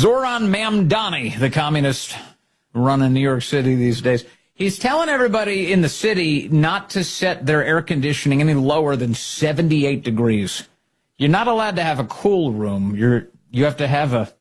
Zoran Mamdani, the communist running New York City these days. He's telling everybody in the city not to set their air conditioning any lower than 78 degrees. You're not allowed to have a cool room. You have to have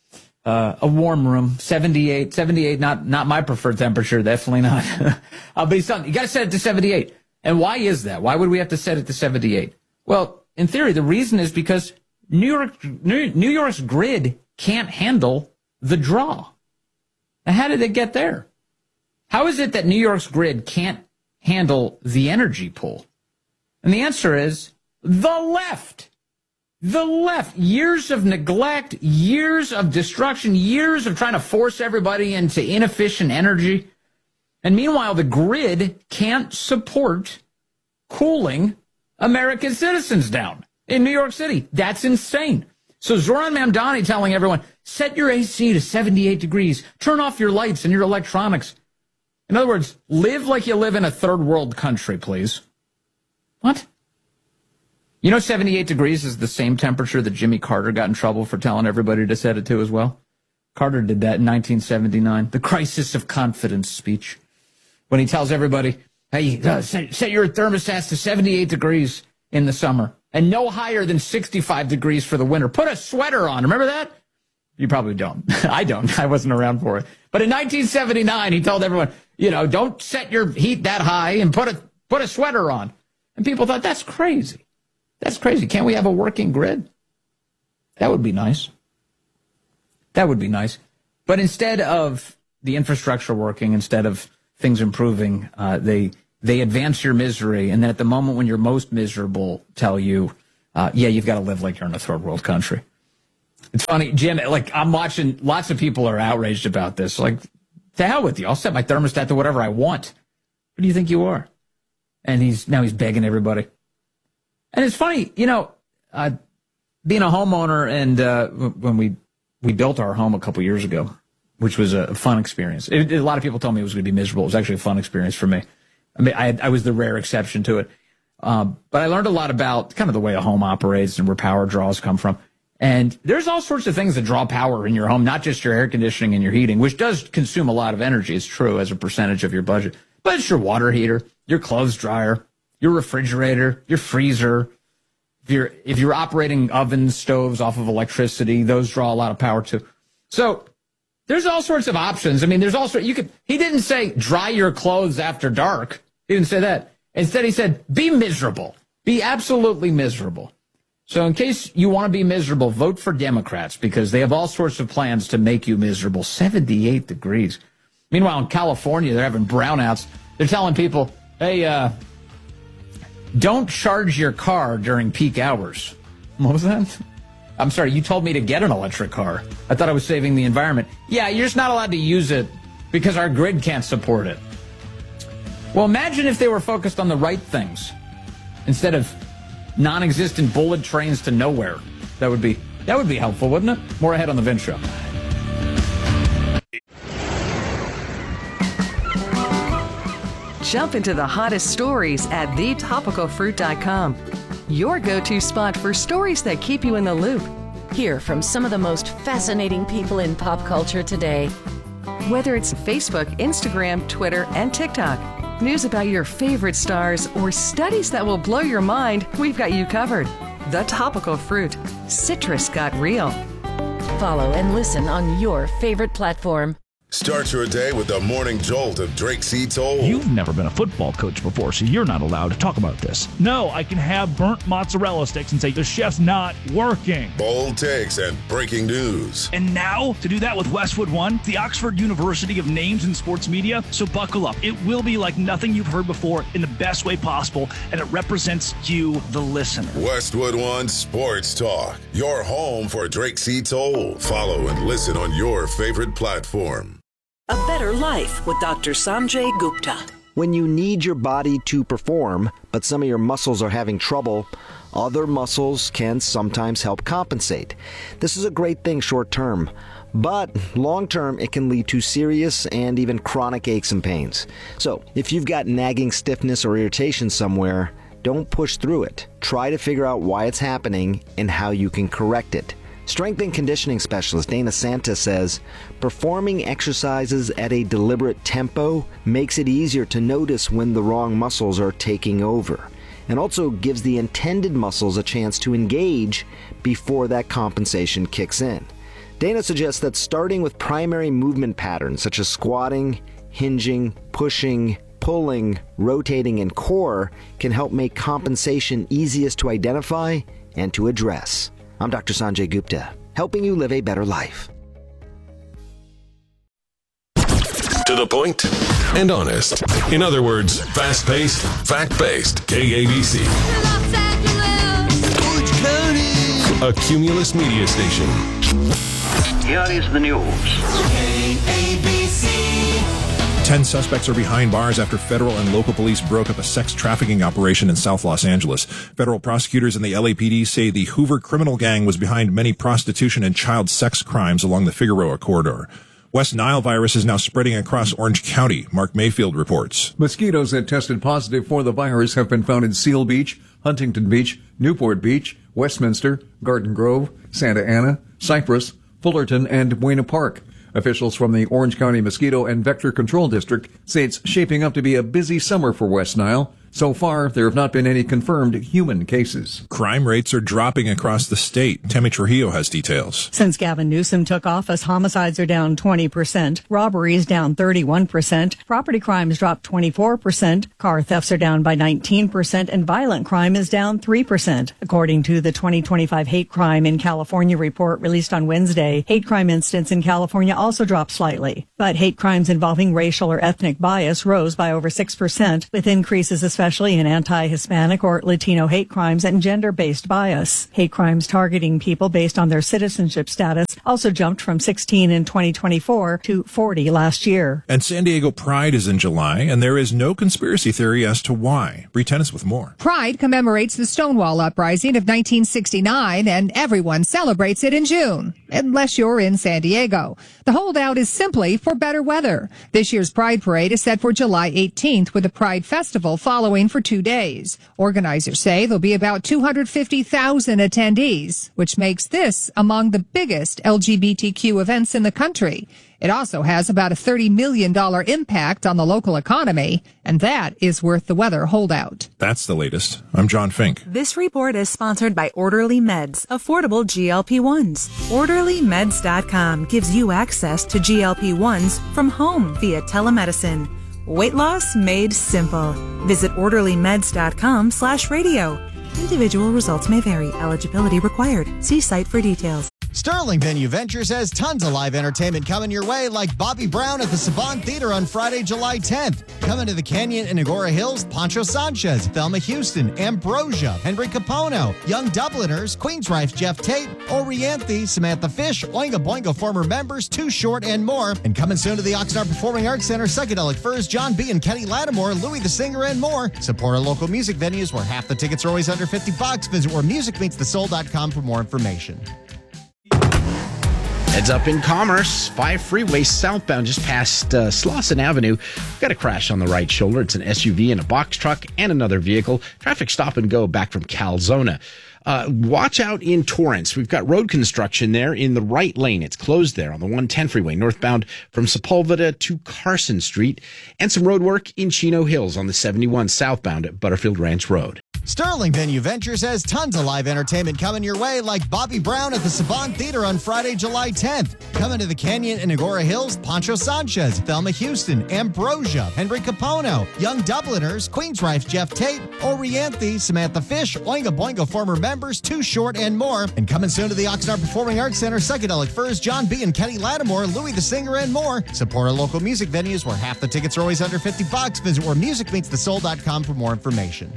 a warm room. 78, not my preferred temperature, definitely not. But he's telling you got to set it to 78. And why is that? Why would we have to set it to 78? Well, in theory, the reason is because New York's grid can't handle the draw. Now, how did it get there? How is it that New York's grid can't handle the energy pool? And the answer is the left. The left. Years of neglect, years of destruction, years of trying to force everybody into inefficient energy. And meanwhile, the grid can't support cooling American citizens down in New York City. That's insane. So Zoran Mamdani telling everyone, set your AC to 78 degrees. Turn off your lights and your electronics. In other words, live like you live in a third world country, please. What? You know 78 degrees is the same temperature that Jimmy Carter got in trouble for telling everybody to set it to as well? Carter did that in 1979, the crisis of confidence speech, when he tells everybody, hey, set your thermostats to 78 degrees in the summer and no higher than 65 degrees for the winter. Put a sweater on. Remember that? You probably don't. I don't. I wasn't around for it. But in 1979, he told everyone, don't set your heat that high and put a sweater on. And people thought, that's crazy. That's crazy. Can't we have a working grid? That would be nice. That would be nice. But instead of the infrastructure working, instead of things improving, they advance your misery. And then at the moment when you're most miserable, tell you, you've got to live like you're in a third world country. It's funny, Jim, I'm watching, lots of people are outraged about this. To hell with you. I'll set my thermostat to whatever I want. Who do you think you are? And he's begging everybody. And it's funny, being a homeowner and when we built our home a couple years ago, which was a fun experience. A lot of people told me it was going to be miserable. It was actually a fun experience for me. I mean, I was the rare exception to it. But I learned a lot about kind of the way a home operates and where power draws come from. And there's all sorts of things that draw power in your home, not just your air conditioning and your heating, which does consume a lot of energy. It's true as a percentage of your budget. But it's your water heater, your clothes dryer, your refrigerator, your freezer. If you're operating ovens, stoves off of electricity, those draw a lot of power too. So there's all sorts of options. I mean, he didn't say dry your clothes after dark. He didn't say that. Instead, he said, be miserable. Be absolutely miserable. So in case you want to be miserable, vote for Democrats because they have all sorts of plans to make you miserable. 78 degrees. Meanwhile, in California, they're having brownouts. They're telling people, hey, don't charge your car during peak hours. What was that? I'm sorry, you told me to get an electric car. I thought I was saving the environment. Yeah, you're just not allowed to use it because our grid can't support it. Well, imagine if they were focused on the right things instead of non-existent bullet trains to nowhere. That would be helpful, wouldn't it? More ahead on the Vince Show. Jump into the hottest stories at thetopicalfruit.com. Your go-to spot for stories that keep you in the loop. Hear from some of the most fascinating people in pop culture today. Whether it's Facebook, Instagram, Twitter, and TikTok, news about your favorite stars, or studies that will blow your mind, we've got you covered. The Topical Fruit. Citrus got real. Follow and listen on your favorite platform. Start your day with the morning jolt of Drake C. Toll. You've never been a football coach before, so you're not allowed to talk about this. No, I can have burnt mozzarella sticks and say the chef's not working. Bold takes and breaking news. And now, to do that with Westwood One, the Oxford University of Names in Sports Media. So buckle up. It will be like nothing you've heard before in the best way possible, and it represents you, the listener. Westwood One Sports Talk. Your home for Drake C. Toll. Follow and listen on your favorite platform. A Better Life with Dr. Sanjay Gupta. When you need your body to perform, but some of your muscles are having trouble, other muscles can sometimes help compensate. This is a great thing short term, but long term it can lead to serious and even chronic aches and pains. So if you've got nagging stiffness or irritation somewhere, don't push through it. Try to figure out why it's happening and how you can correct it. Strength and conditioning specialist Dana Santa says performing exercises at a deliberate tempo makes it easier to notice when the wrong muscles are taking over, and also gives the intended muscles a chance to engage before that compensation kicks in. Dana suggests that starting with primary movement patterns such as squatting, hinging, pushing, pulling, rotating, and core can help make compensation easiest to identify and to address. I'm Dr. Sanjay Gupta, helping you live a better life. To the point and honest. In other words, fast-paced, fact-based. KABC. A Cumulus media station. Here is the news. KABC. 10 suspects are behind bars after federal and local police broke up a sex trafficking operation in South Los Angeles. Federal prosecutors and the LAPD say the Hoover criminal gang was behind many prostitution and child sex crimes along the Figueroa corridor. West Nile virus is now spreading across Orange County. Mark Mayfield reports. Mosquitoes that tested positive for the virus have been found in Seal Beach, Huntington Beach, Newport Beach, Westminster, Garden Grove, Santa Ana, Cypress, Fullerton, and Buena Park. Officials from the Orange County Mosquito and Vector Control District say it's shaping up to be a busy summer for West Nile. So far, there have not been any confirmed human cases. Crime rates are dropping across the state. Tammy Trujillo has details. Since Gavin Newsom took office, homicides are down 20%, robberies down 31%, property crimes dropped 24%, car thefts are down by 19%, and violent crime is down 3%. According to the 2025 Hate Crime in California report released on Wednesday, hate crime incidents in California also dropped slightly. But hate crimes involving racial or ethnic bias rose by over 6%, with increases especially in anti-Hispanic or Latino hate crimes and gender-based bias. Hate crimes targeting people based on their citizenship status also jumped from 16 in 2024 to 40 last year. And San Diego Pride is in July, and there is no conspiracy theory as to why. Bree Tennis with more. Pride commemorates the Stonewall Uprising of 1969, and everyone celebrates it in June, unless you're in San Diego. The holdout is simply for better weather. This year's Pride Parade is set for July 18th, with the Pride Festival following for 2 days. Organizers say there'll be about 250,000 attendees, which makes this among the biggest LGBTQ events in the country. It also has about a $30 million impact on the local economy, and that is worth the weather holdout. That's the latest. I'm John Fink. This report is sponsored by Orderly Meds, affordable GLP-1s. OrderlyMeds.com gives you access to GLP-1s from home via telemedicine. Weight loss made simple. Visit orderlymeds.com/radio. Individual results may vary. Eligibility required. See site for details. Sterling Venue Ventures has tons of live entertainment coming your way, like Bobby Brown at the Savant Theater on Friday, July 10th. Coming to the Canyon and Agora Hills, Pancho Sanchez, Thelma Houston, Ambrosia, Henry Capono, Young Dubliners, Queensrÿche's Jeff Tate, Orianthe, Samantha Fish, Oingo Boingo former members, Too Short, and more. And coming soon to the Oxnard Performing Arts Center, Psychedelic Furs, John B. and Kenny Lattimore, Louis the Singer, and more. Support our local music venues where half the tickets are always under $50. Visit wheremusicmeetsthesoul.com for more information. Heads up in Commerce, 5 freeway southbound just past Slauson Avenue. Got a crash on the right shoulder. It's an SUV and a box truck and another vehicle. Traffic stop and go back from Calzona. Watch out in Torrance. We've got road construction there in the right lane. It's closed there on the 110 freeway northbound from Sepulveda to Carson Street, and some road work in Chino Hills on the 71 southbound at Butterfield Ranch Road. Sterling Venue Ventures has tons of live entertainment coming your way, like Bobby Brown at the Savant Theater on Friday, July 10th. Coming to the Canyon and Agora Hills, Pancho Sanchez, Thelma Houston, Ambrosia, Henry Capono, Young Dubliners, Queensrÿche's Jeff Tate, Orianthe, Samantha Fish, Oingo Boingo former members, Too Short, and more. And coming soon to the Oxnard Performing Arts Center, Psychedelic Furs, John B. and Kenny Lattimore, Louis the Singer, and more. Support our local music venues where half the tickets are always under $50. Visit wheremusicmeetsthesoul.com for more information.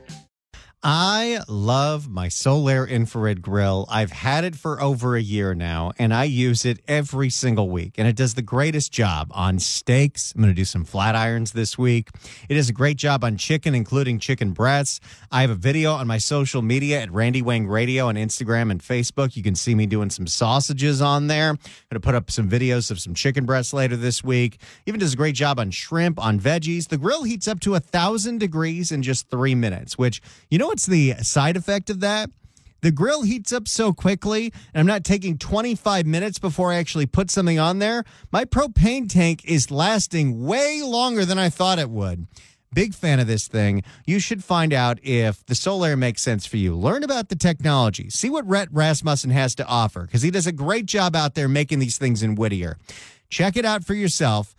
I love my Solaire infrared grill. I've had it for over a year now, and I use it every single week, and it does the greatest job on steaks. I'm going to do some flat irons this week. It does a great job on chicken, including chicken breasts. I have a video on my social media at Randy Wang Radio on Instagram and Facebook. You can see me doing some sausages on there. I'm going to put up some videos of some chicken breasts later this week. Even does a great job on shrimp, on veggies. The grill heats up to 1,000 degrees in just 3 minutes, which, you know, what's the side effect of that? The grill heats up so quickly, and I'm not taking 25 minutes before I actually put something on there. My propane tank is lasting way longer than I thought it would. Big fan of this thing. You should find out if the Solaire makes sense for you. Learn about the technology. See what Rhett Rasmussen has to offer, because he does a great job out there making these things in Whittier. Check it out for yourself.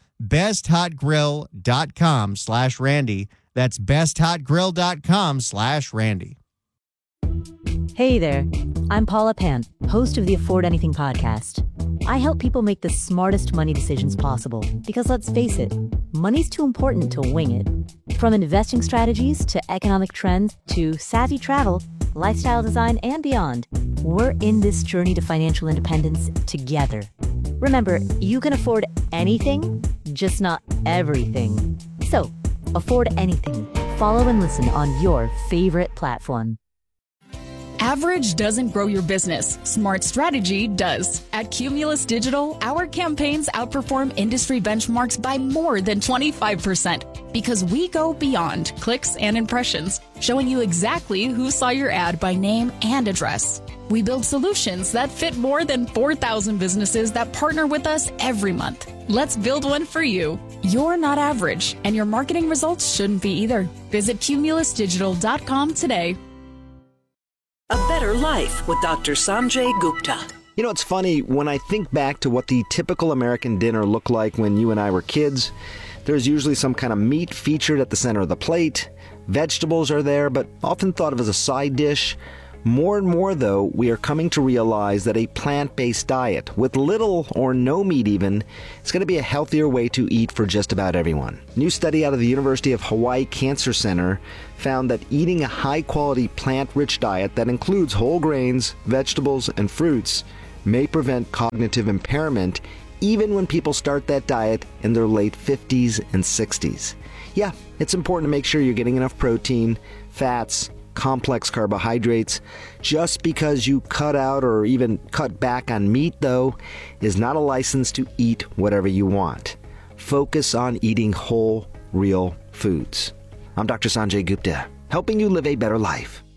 BestHotGrill.com/Randy. That's BestHotGrill.com/Randy. Hey there, I'm Paula Pant, host of the Afford Anything podcast. I help people make the smartest money decisions possible because, let's face it, money's too important to wing it. From investing strategies to economic trends to savvy travel, lifestyle design, and beyond, we're in this journey to financial independence together. Remember, you can afford anything, just not everything. So, afford anything. Follow and listen on your favorite platform. Average doesn't grow your business. Smart strategy does. At Cumulus Digital, our campaigns outperform industry benchmarks by more than 25% because we go beyond clicks and impressions, showing you exactly who saw your ad by name and address. We build solutions that fit more than 4,000 businesses that partner with us every month. Let's build one for you. You're not average, and your marketing results shouldn't be either. Visit cumulusdigital.com today. A Better Life with Dr. Sanjay Gupta. You know, it's funny, when I think back to what the typical American dinner looked like when you and I were kids, there's usually some kind of meat featured at the center of the plate. Vegetables are there, but often thought of as a side dish. More and more, though, we are coming to realize that a plant-based diet, with little or no meat even, is going to be a healthier way to eat for just about everyone. A new study out of the University of Hawaii Cancer Center found that eating a high-quality plant-rich diet that includes whole grains, vegetables, and fruits may prevent cognitive impairment even when people start that diet in their late 50s and 60s. Yeah, it's important to make sure you're getting enough protein, fats, complex carbohydrates. Just because you cut out or even cut back on meat, though, is not a license to eat whatever you want. Focus on eating whole, real foods. I'm Dr. Sanjay Gupta, helping you live a better life.